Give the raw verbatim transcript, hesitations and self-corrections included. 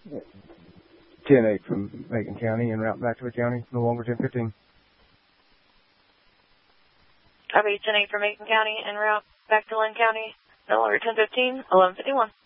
ten eight from Macon County en route back to the county, no longer ten fifteen. Copy, ten eight from Macon County en route back to Lynn County, no longer ten fifteen, eleven fifty-one.